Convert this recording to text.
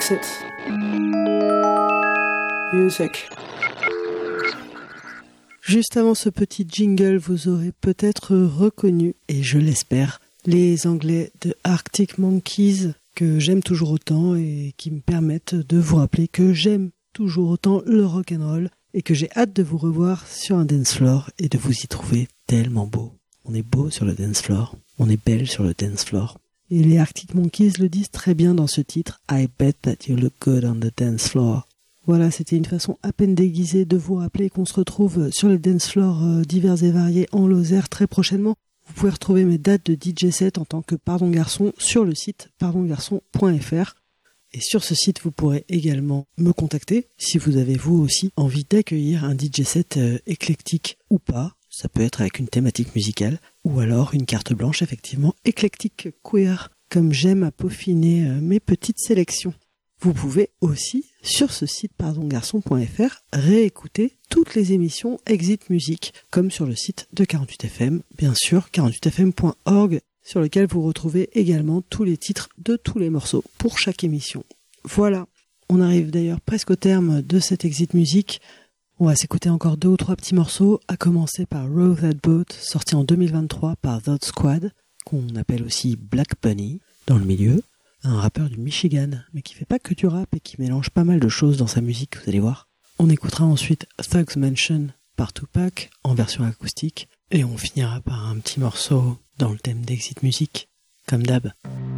Exit Music. Juste avant ce petit jingle, vous aurez peut-être reconnu, et je l'espère, les Anglais de Arctic Monkeys que j'aime toujours autant et qui me permettent de vous rappeler que j'aime toujours autant le rock'n'roll et que j'ai hâte de vous revoir sur un dance floor et de vous y trouver tellement beau. On est beau sur le dance floor, on est belle sur le dance floor. Et les Arctic Monkeys le disent très bien dans ce titre, I bet that you look good on the dance floor. Voilà, c'était une façon à peine déguisée de vous rappeler qu'on se retrouve sur les dance floors divers et variés en Lozère très prochainement. Vous pouvez retrouver mes dates de DJ set en tant que Pardon Garçon sur le site pardongarçon.fr. Et sur ce site, vous pourrez également me contacter si vous avez vous aussi envie d'accueillir un DJ set éclectique ou pas. Ça peut être avec une thématique musicale ou alors une carte blanche effectivement éclectique queer, comme j'aime à peaufiner mes petites sélections. Vous pouvez aussi, sur ce site pardongarçon.fr, réécouter toutes les émissions Exit Music, comme sur le site de 48FM, bien sûr, 48fm.org, sur lequel vous retrouvez également tous les titres de tous les morceaux pour chaque émission. Voilà, on arrive d'ailleurs presque au terme de cette Exit Music. On va s'écouter encore 2 ou 3 petits morceaux, à commencer par Row That Boat, sorti en 2023 par The Squad, qu'on appelle aussi Black Bunny, dans le milieu. Un rappeur du Michigan, mais qui fait pas que du rap et qui mélange pas mal de choses dans sa musique, vous allez voir. On écoutera ensuite Thugs Mansion par Tupac en version acoustique, et on finira par un petit morceau dans le thème d'Exit Music, comme d'hab.